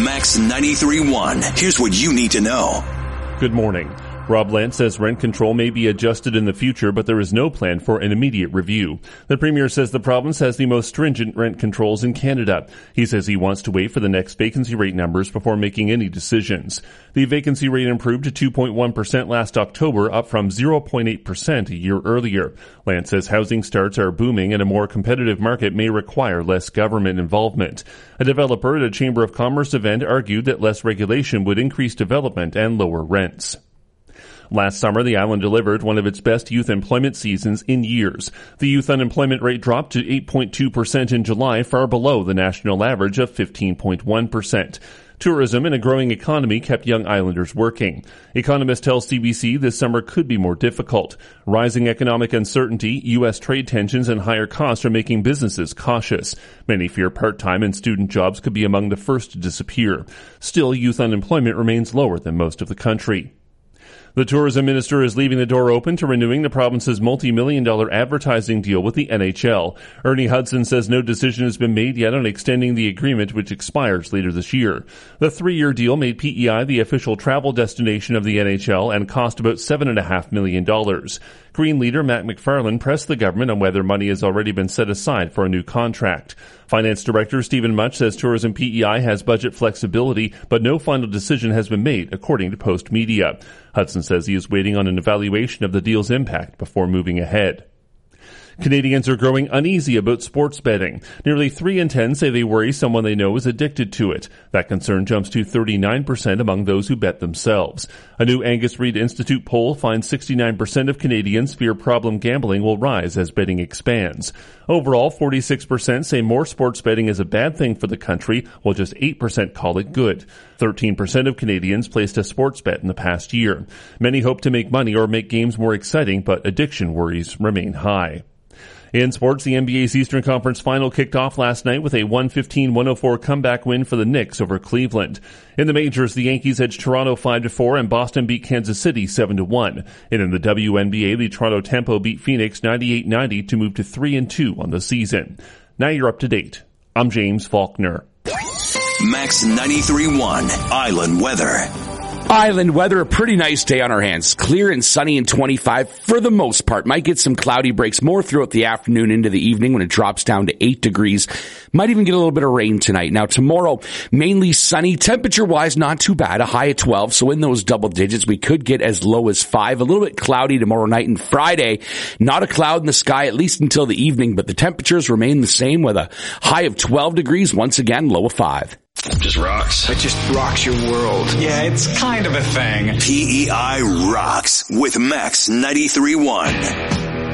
Max 93.1. Here's what you need to know. Good morning. Rob Lance says rent control may be adjusted in the future, but there is no plan for an immediate review. The Premier says the province has the most stringent rent controls in Canada. He says he wants to wait for the next vacancy rate numbers before making any decisions. The vacancy rate improved to 2.1% last October, up from 0.8% a year earlier. Lance says housing starts are booming and a more competitive market may require less government involvement. A developer at a Chamber of Commerce event argued that less regulation would increase development and lower rents. Last summer, the island delivered one of its best youth employment seasons in years. The youth unemployment rate dropped to 8.2% in July, far below the national average of 15.1%. Tourism and a growing economy kept young islanders working. Economists tell CBC this summer could be more difficult. Rising economic uncertainty, U.S. trade tensions, and higher costs are making businesses cautious. Many fear part-time and student jobs could be among the first to disappear. Still, youth unemployment remains lower than most of the country. The tourism minister is leaving the door open to renewing the province's multi-million-dollar advertising deal with the NHL. Ernie Hudson says no decision has been made yet on extending the agreement, which expires later this year. The 3-year deal made PEI the official travel destination of the NHL and cost about $7.5 million. Green leader Matt McFarland pressed the government on whether money has already been set aside for a new contract. Finance Director Stephen Much says Tourism PEI has budget flexibility, but no final decision has been made, according to Post Media. Hudson says he is waiting on an evaluation of the deal's impact before moving ahead. Canadians are growing uneasy about sports betting. Nearly 3 in 10 say they worry someone they know is addicted to it. That concern jumps to 39% among those who bet themselves. A new Angus Reid Institute poll finds 69% of Canadians fear problem gambling will rise as betting expands. Overall, 46% say more sports betting is a bad thing for the country, while just 8% call it good. 13% of Canadians placed a sports bet in the past year. Many hope to make money or make games more exciting, but addiction worries remain high. In sports, the NBA's Eastern Conference Final kicked off last night with a 115-104 comeback win for the Knicks over Cleveland. In the majors, the Yankees edged Toronto 5-4 and Boston beat Kansas City 7-1. And in the WNBA, the Toronto Tempo beat Phoenix 98-90 to move to 3-2 on the season. Now you're up to date. I'm James Faulkner. Max 93.1 Island Weather. Island weather, a pretty nice day on our hands. Clear and sunny and 25 for the most part. Might get some cloudy breaks more throughout the afternoon into the evening when it drops down to 8 degrees. Might even get a little bit of rain tonight. Now tomorrow, mainly sunny. Temperature-wise, not too bad. A high of 12, so in those double digits, we could get as low as 5. A little bit cloudy tomorrow night and Friday. Not a cloud in the sky, at least until the evening, but the temperatures remain the same with a high of 12 degrees. Once again, low of 5. Just rocks. It just rocks your world. Yeah, it's kind of a thing. PEI rocks with Max 93.1.